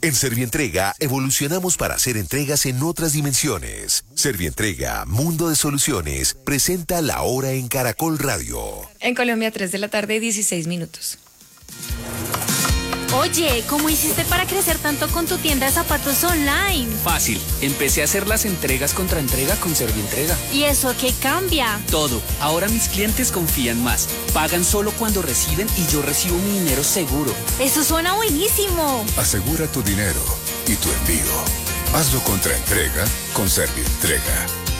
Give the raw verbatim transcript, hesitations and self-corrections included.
En Servientrega evolucionamos para hacer entregas en otras dimensiones. Servientrega, Mundo de Soluciones, presenta La Hora en Caracol Radio. En Colombia, tres de la tarde, dieciséis minutos. Oye, ¿cómo hiciste para crecer tanto con tu tienda de zapatos online? Fácil, empecé a hacer las entregas contra entrega con Servientrega. ¿Y eso qué cambia? Todo, ahora mis clientes confían más, pagan solo cuando reciben y yo recibo mi dinero seguro. Eso suena buenísimo. Asegura tu dinero y tu envío. Hazlo contra entrega con Servientrega.